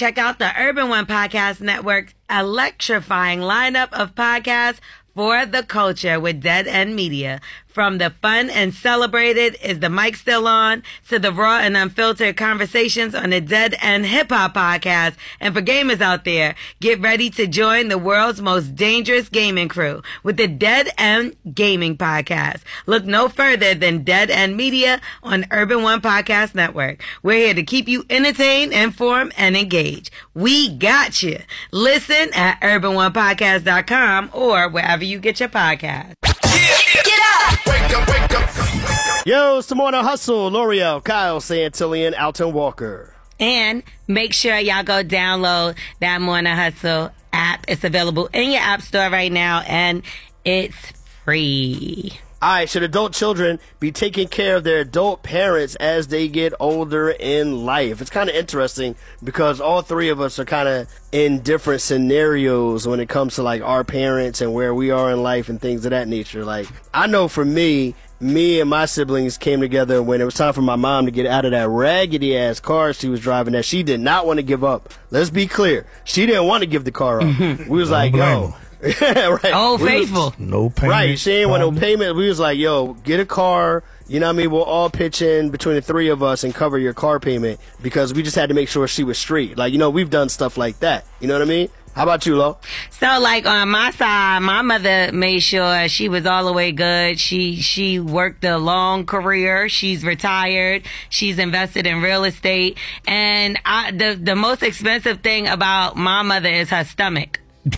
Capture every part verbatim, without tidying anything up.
check out the Urban One Podcast Network's electrifying lineup of podcasts for the culture with Dead End Media. From the fun and celebrated Is the Mic Still On to the raw and unfiltered conversations on the Dead End Hip Hop Podcast. And for gamers out there, get ready to join the world's most dangerous gaming crew with the Dead End Gaming Podcast. Look no further than Dead End Media on Urban One Podcast Network. We're here to keep you entertained, informed, and engaged. We got you. Listen at urban one podcast dot com or wherever you get your podcast. Yeah. Get up! Wake up, wake up! Yo, it's the Morning Hustle. L'Oreal, Kyle Santillian, Alton Walker. And make sure y'all go download that Morning Hustle app. It's available in your app store right now, and it's free. All right, should adult children be taking care of their adult parents as they get older in life? It's kind of interesting because all three of us are kind of in different scenarios when it comes to like our parents and where we are in life and things of that nature. Like, I know for me, me and my siblings came together when it was time for my mom to get out of that raggedy ass car she was driving that she did not want to give up. Let's be clear. She didn't want to give the car up. We was like, yo. Yeah, right. Oh, we faithful. Was, no payment. Right. She ain't want no payment. We was like, yo, get a car. You know what I mean? We'll all pitch in between the three of us and cover your car payment because we just had to make sure she was straight. Like, you know, we've done stuff like that. You know what I mean? How about you, Lo? So, like, on my side, my mother made sure she was all the way good. She she worked a long career. She's retired. She's invested in real estate. And I, the, the most expensive thing about my mother is her stomach. So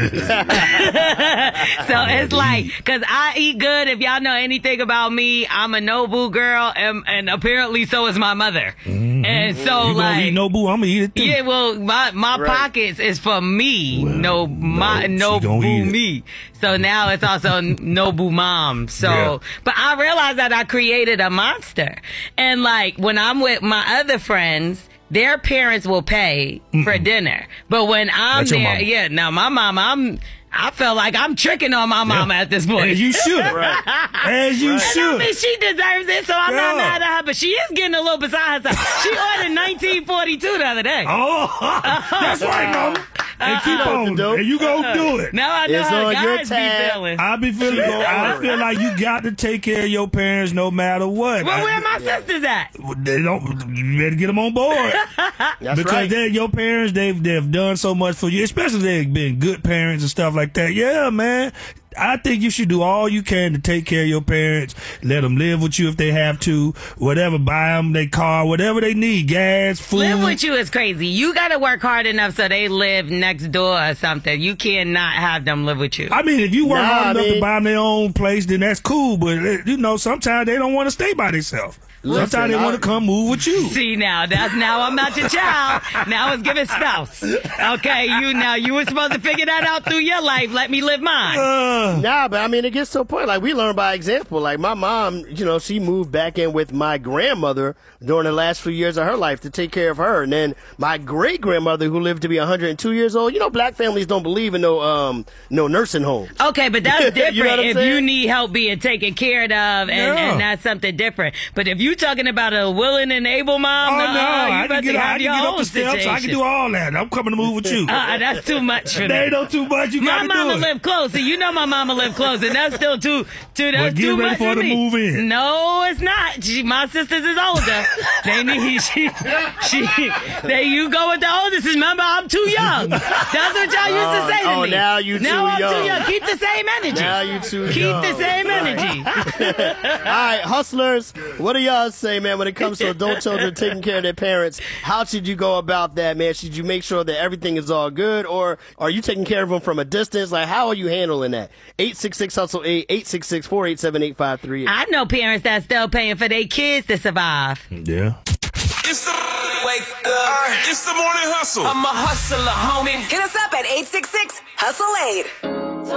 it's like, cause I eat good. If y'all know anything about me, I'm a Nobu girl, and, and apparently so is my mother. Mm-hmm. And so, you like, gonna eat Nobu, I'm gonna eat it too. Yeah, well, my my right. pockets is for me. Well, no, my no, Nobu me. So now it's also Nobu mom. So, yeah. But I realized that I created a monster, and like when I'm with my other friends, their parents will pay Mm-mm. for dinner. But when I'm That's there, yeah, now my mom, I'm, I felt like I'm tricking on my mama yeah. at this point. As you should. Right. As you and should. I mean, she deserves it, so I'm yeah. not mad at her, but she is getting a little beside herself. She ordered nineteen forty-two the other day. Oh, that's right, mama. And keep uh, on, and you gonna do it. Now I know it's how on your guys tab. be feeling. I be feeling. I feel like you got to take care of your parents no matter what. Well, I, where my yeah. sisters at? They don't. You better get them on board. That's because right. they're your parents. They've they've done so much for you, especially they've been good parents and stuff like that. Yeah, man. I think you should do all you can to take care of your parents. Let them live with you if they have to. Whatever, buy them their car, whatever they need, gas, food. Live with you is crazy. You got to work hard enough so they live next door or something. You cannot have them live with you. I mean, if you work nah, hard I enough mean, to buy them their own place, then that's cool. But, you know, sometimes they don't want to stay by themselves. Listen, sometimes they want to come move with you. See, now, that's, now I'm not your child. Now it's giving spouse. Okay, you now you were supposed to figure that out through your life. Let me live mine. Uh, nah, but I mean, it gets to a point. Like, we learn by example. Like, my mom, you know, she moved back in with my grandmother during the last few years of her life to take care of her. And then my great-grandmother, who lived to be one hundred two years old, you know, black families don't believe in no um no nursing homes. Okay, but that's different. You know if saying? You need help being taken care of, and, yeah. and that's something different. But if you talking about a willing and able mom, oh, no, no, you I about can get, to I have can your get up own the steps. situation. I can do all that. I'm coming to move with you. Uh, that's too much for me. They know too much. You my got to mama do it. live close, and you know my mama live close, and that's still too, too, that's well, get too ready much for her to me. move in. No, it's not. She, my sisters is older. They need, she, she, they, you go with the oldest. Remember, I'm too young. That's what y'all used to say to oh, me. now you too now I'm young. too young. Keep the same energy. Now you too Keep young. the same Right. energy. All right, hustlers, what do y'all say, man, when it comes to adult children taking care of their parents? How should you go about that, man? Should you make sure that everything is all good, or are you taking care of them from a distance? Like, how are you handling that? eight six six hustle eight, eight six six, four eight seven, eight five three eight. I know parents that's still paying for their kids to survive. Yeah. It's the wake up. It's the morning hustle. I'm a hustler, homie. Hit us up at eight six six hustle eight.